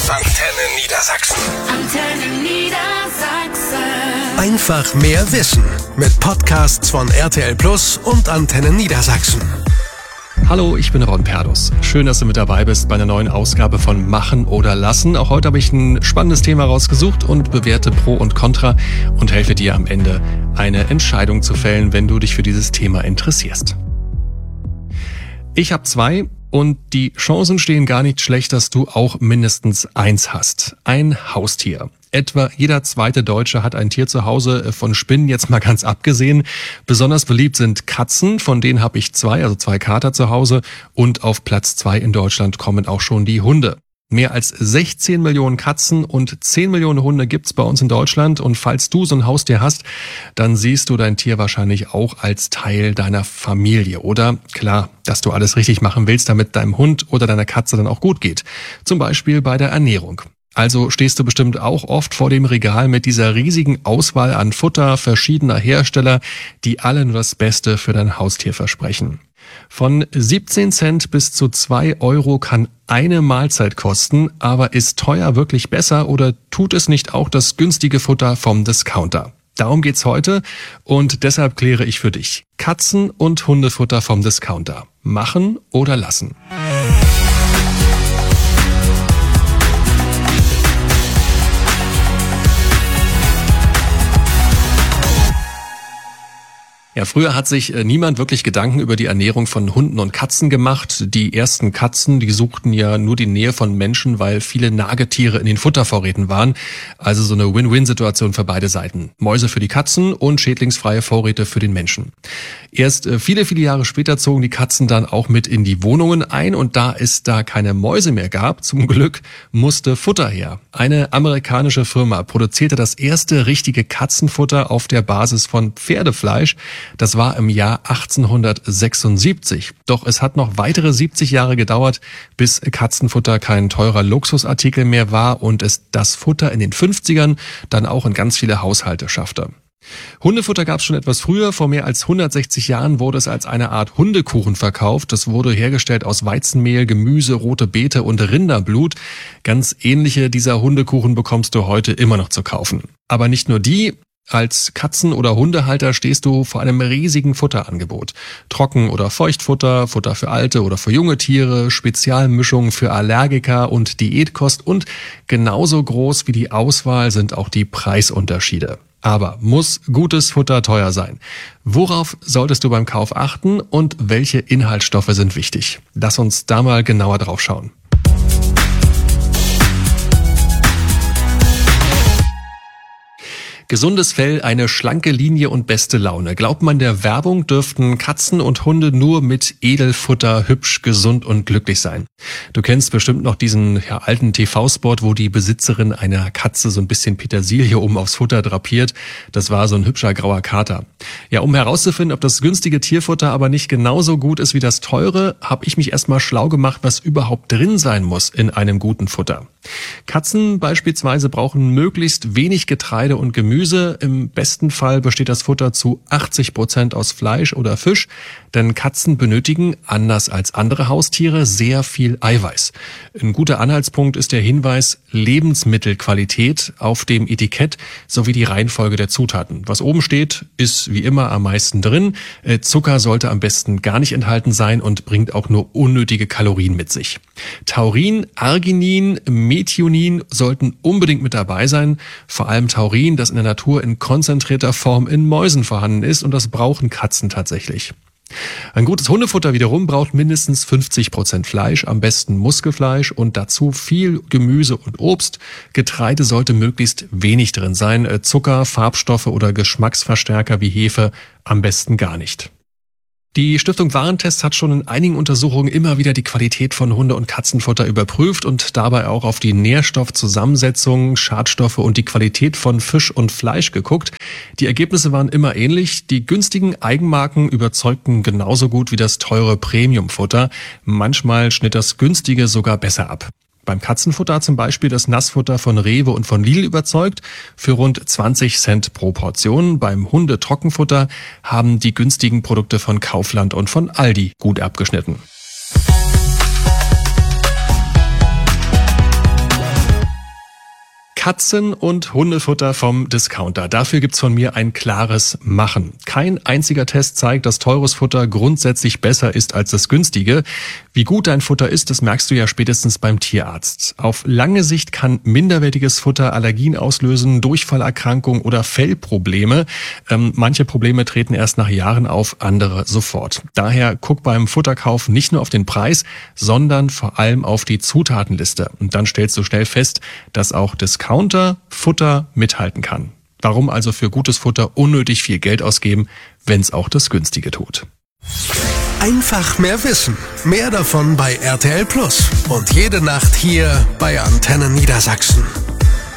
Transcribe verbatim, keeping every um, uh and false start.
auf Antenne Niedersachsen. Antenne Niedersachsen. Einfach mehr Wissen mit Podcasts von R T L Plus und Antenne Niedersachsen. Hallo, ich bin Ron Perdus. Schön, dass du mit dabei bist bei einer neuen Ausgabe von Machen oder Lassen. Auch heute habe ich ein spannendes Thema rausgesucht und bewerte Pro und Contra und helfe dir am Ende, eine Entscheidung zu fällen, wenn du dich für dieses Thema interessierst. Ich habe zwei und die Chancen stehen gar nicht schlecht, dass du auch mindestens eins hast. Ein Haustier. Etwa jeder zweite Deutsche hat ein Tier zu Hause, von Spinnen jetzt mal ganz abgesehen. Besonders beliebt sind Katzen, von denen habe ich zwei, also zwei Kater zu Hause. Und auf Platz zwei in Deutschland kommen auch schon die Hunde. Mehr als sechzehn Millionen Katzen und zehn Millionen Hunde gibt's bei uns in Deutschland. Und falls du so ein Haustier hast, dann siehst du dein Tier wahrscheinlich auch als Teil deiner Familie. Oder klar, dass du alles richtig machen willst, damit deinem Hund oder deiner Katze dann auch gut geht. Zum Beispiel bei der Ernährung. Also stehst du bestimmt auch oft vor dem Regal mit dieser riesigen Auswahl an Futter verschiedener Hersteller, die alle nur das Beste für dein Haustier versprechen. Von siebzehn Cent bis zu zwei Euro kann eine Mahlzeit kosten, aber ist teuer wirklich besser oder tut es nicht auch das günstige Futter vom Discounter? Darum geht's heute und deshalb kläre ich für dich. Katzen- und Hundefutter vom Discounter. Machen oder lassen? Ja, früher hat sich niemand wirklich Gedanken über die Ernährung von Hunden und Katzen gemacht. Die ersten Katzen, die suchten ja nur die Nähe von Menschen, weil viele Nagetiere in den Futtervorräten waren. Also so eine Win-Win-Situation für beide Seiten. Mäuse für die Katzen und schädlingsfreie Vorräte für den Menschen. Erst viele, viele Jahre später zogen die Katzen dann auch mit in die Wohnungen ein und da es da keine Mäuse mehr gab, zum Glück, musste Futter her. Eine amerikanische Firma produzierte das erste richtige Katzenfutter auf der Basis von Pferdefleisch. Das war im Jahr achtzehnhundertsechsundsiebzig. Doch es hat noch weitere siebzig Jahre gedauert, bis Katzenfutter kein teurer Luxusartikel mehr war und es das Futter in den fünfzigern dann auch in ganz viele Haushalte schaffte. Hundefutter gab es schon etwas früher. Vor mehr als hundertsechzig Jahren wurde es als eine Art Hundekuchen verkauft. Das wurde hergestellt aus Weizenmehl, Gemüse, rote Beete und Rinderblut. Ganz ähnliche dieser Hundekuchen bekommst du heute immer noch zu kaufen. Aber nicht nur die. Als Katzen- oder Hundehalter stehst du vor einem riesigen Futterangebot. Trocken- oder Feuchtfutter, Futter für alte oder für junge Tiere, Spezialmischungen für Allergiker und Diätkost und genauso groß wie die Auswahl sind auch die Preisunterschiede. Aber muss gutes Futter teuer sein? Worauf solltest du beim Kauf achten und welche Inhaltsstoffe sind wichtig? Lass uns da mal genauer drauf schauen. Gesundes Fell, eine schlanke Linie und beste Laune. Glaubt man der Werbung, dürften Katzen und Hunde nur mit Edelfutter hübsch, gesund und glücklich sein. Du kennst bestimmt noch diesen ja, alten T V-Spot, wo die Besitzerin einer Katze so ein bisschen Petersilie oben aufs Futter drapiert. Das war so ein hübscher grauer Kater. Ja, um herauszufinden, ob das günstige Tierfutter aber nicht genauso gut ist wie das teure, habe ich mich erstmal schlau gemacht, was überhaupt drin sein muss in einem guten Futter. Katzen beispielsweise brauchen möglichst wenig Getreide und Gemüse. Im besten Fall besteht das Futter zu achtzig Prozent aus Fleisch oder Fisch, denn Katzen benötigen, anders als andere Haustiere, sehr viel Eiweiß. Ein guter Anhaltspunkt ist der Hinweis Lebensmittelqualität auf dem Etikett sowie die Reihenfolge der Zutaten. Was oben steht, ist wie immer am meisten drin. Zucker sollte am besten gar nicht enthalten sein und bringt auch nur unnötige Kalorien mit sich. Taurin, Arginin, Methionin sollten unbedingt mit dabei sein. Vor allem Taurin, das in der Natur in konzentrierter Form in Mäusen vorhanden ist und das brauchen Katzen tatsächlich. Ein gutes Hundefutter wiederum braucht mindestens fünfzig Prozent Fleisch, am besten Muskelfleisch und dazu viel Gemüse und Obst. Getreide sollte möglichst wenig drin sein, Zucker, Farbstoffe oder Geschmacksverstärker wie Hefe am besten gar nicht. Die Stiftung Warentest hat schon in einigen Untersuchungen immer wieder die Qualität von Hunde- und Katzenfutter überprüft und dabei auch auf die Nährstoffzusammensetzung, Schadstoffe und die Qualität von Fisch und Fleisch geguckt. Die Ergebnisse waren immer ähnlich. Die günstigen Eigenmarken überzeugten genauso gut wie das teure Premiumfutter. Manchmal schnitt das günstige sogar besser ab. Beim Katzenfutter hat zum Beispiel das Nassfutter von Rewe und von Lidl überzeugt, für rund zwanzig Cent pro Portion. Beim Hunde-Trockenfutter haben die günstigen Produkte von Kaufland und von Aldi gut abgeschnitten. Katzen- und Hundefutter vom Discounter. Dafür gibt's von mir ein klares Machen. Kein einziger Test zeigt, dass teures Futter grundsätzlich besser ist als das günstige. Wie gut dein Futter ist, das merkst du ja spätestens beim Tierarzt. Auf lange Sicht kann minderwertiges Futter Allergien auslösen, Durchfallerkrankungen oder Fellprobleme. Ähm, manche Probleme treten erst nach Jahren auf, andere sofort. Daher guck beim Futterkauf nicht nur auf den Preis, sondern vor allem auf die Zutatenliste. Und dann stellst du schnell fest, dass auch Discounter Futter mithalten kann. Warum also für gutes Futter unnötig viel Geld ausgeben, wenn es auch das günstige tut? Einfach mehr wissen. Mehr davon bei R T L Plus. Und jede Nacht hier bei Antenne Niedersachsen.